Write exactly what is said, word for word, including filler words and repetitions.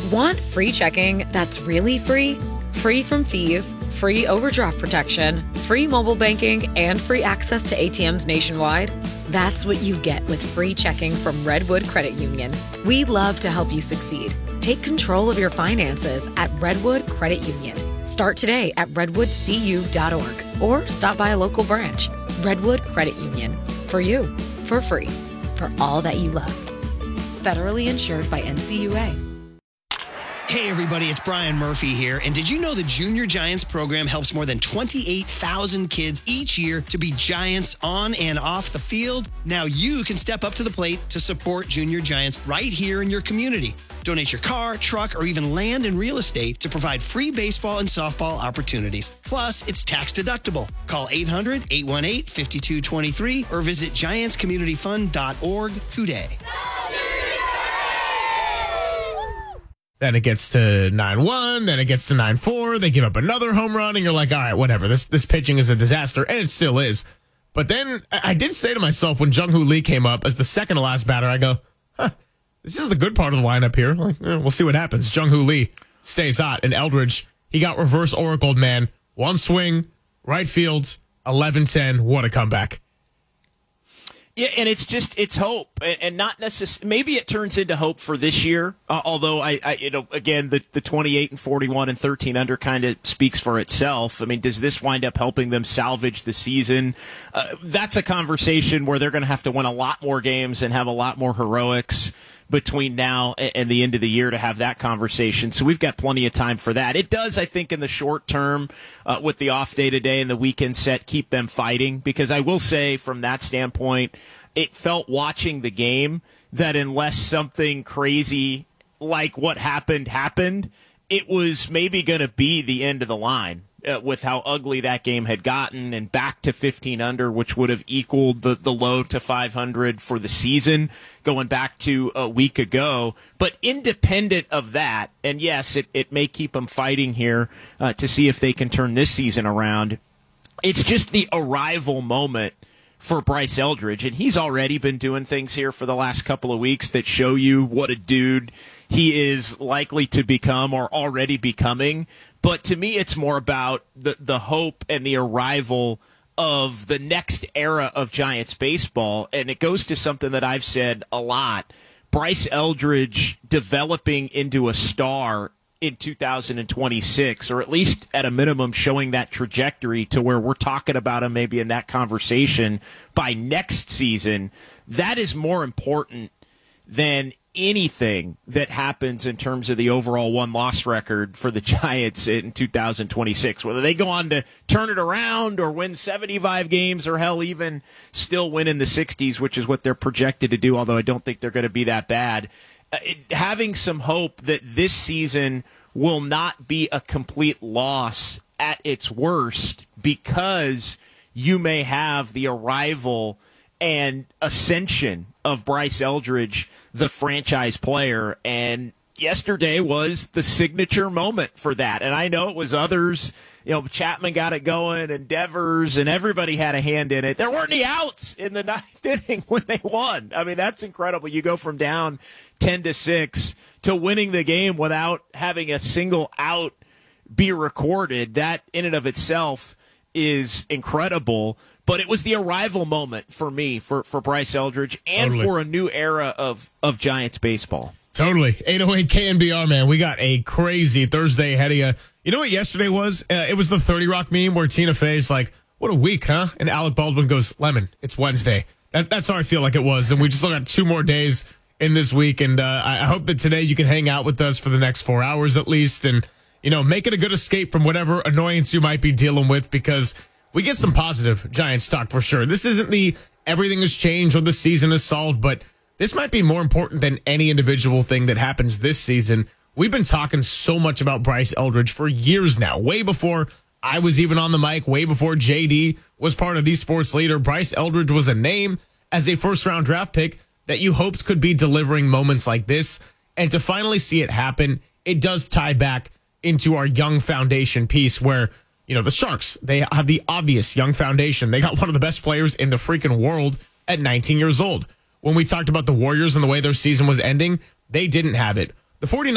Want free checking that's really free? Free from fees, free overdraft protection, free mobile banking, and free access to A T Ms nationwide? That's what you get with free checking from Redwood Credit Union. We love to help you succeed. Take control of your finances at Redwood Credit Union. Start today at redwood c u dot org or stop by a local branch. Redwood Credit Union. For you, for free, for all that you love. Federally insured by N C U A. Hey everybody, it's Brian Murphy here. And did you know the Junior Giants program helps more than twenty-eight thousand kids each year to be Giants on and off the field? Now you can step up to the plate to support Junior Giants right here in your community. Donate your car, truck, or even land and real estate to provide free baseball and softball opportunities. Plus, it's tax deductible. Call eight hundred, eight one eight, five two two three or visit giants community fund dot org today. Then it gets to nine one, then it gets to nine four. They give up another home run, and you're like, all right, whatever. This this pitching is a disaster, and it still is. But then I did say to myself when Jung Hoo Lee came up as the second to last batter, I go, huh, this is the good part of the lineup here. Like, eh, we'll see what happens. Jung Hoo Lee stays hot, and Eldridge, he got reverse oracled, man. One swing, right field, eleven ten. What a comeback. Yeah, and it's just, it's hope, and, and not necessarily, maybe it turns into hope for this year, uh, although, I, I, you know, again, the, the twenty-eight and forty-one and thirteen under kind of speaks for itself. I mean, does this wind up helping them salvage the season? Uh, that's a conversation where they're going to have to win a lot more games and have a lot more heroics between now and the end of the year to have that conversation. So we've got plenty of time for that. It does, I think, in the short term, uh, with the off day today and the weekend set, keep them fighting. Because I will say, from that standpoint, it felt watching the game that unless something crazy like what happened happened, it was maybe going to be the end of the line. Uh, with how ugly that game had gotten and back to fifteen under, which would have equaled the, the low to five hundred for the season going back to a week ago. But independent of that, and yes, it, it may keep them fighting here uh, to see if they can turn this season around. It's just the arrival moment for Bryce Eldridge, and he's already been doing things here for the last couple of weeks that show you what a dude he is likely to become or already becoming. But to me, it's more about the, the hope and the arrival of the next era of Giants baseball. And it goes to something that I've said a lot. Bryce Eldridge developing into a star in two thousand twenty-six, or at least at a minimum showing that trajectory to where we're talking about him maybe in that conversation by next season, that is more important than anything that happens in terms of the overall one-loss record for the Giants in two thousand twenty-six. Whether they go on to turn it around or win seventy-five games or, hell, even still win in the sixties, which is what they're projected to do, although I don't think they're going to be that bad. Uh, it, having some hope that this season will not be a complete loss at its worst because you may have the arrival and ascension of Bryce Eldridge, the franchise player, and yesterday was the signature moment for that. And I know it was others, you know, Chapman got it going and Devers and everybody had a hand in it. There weren't any outs in the ninth inning when they won. I mean, that's incredible. You go from down ten to six to winning the game without having a single out be recorded. That in and of itself is incredible. But it was the arrival moment for me, for, for Bryce Eldridge, and totally. For a new era of, of Giants baseball. Totally. eight oh eight K N B R, man. We got a crazy Thursday ahead of you. You know what yesterday was? Uh, it was the thirty Rock meme where Tina Fey's like, what a week, huh? And Alec Baldwin goes, Lemon, it's Wednesday. That, that's how I feel like it was. And we just got two more days in this week. And uh, I hope that today you can hang out with us for the next four hours at least. And, you know, make it a good escape from whatever annoyance you might be dealing with, because we get some positive Giants talk for sure. This isn't the everything has changed or the season is solved, but this might be more important than any individual thing that happens this season. We've been talking so much about Bryce Eldridge for years now, way before I was even on the mic, way before J D was part of the Sports Leader. Bryce Eldridge was a name as a first-round draft pick that you hoped could be delivering moments like this. And to finally see it happen, it does tie back into our young foundation piece where, you know, the Sharks, they have the obvious young foundation. They got one of the best players in the freaking world at nineteen years old. When we talked about the Warriors and the way their season was ending, they didn't have it. The 49ers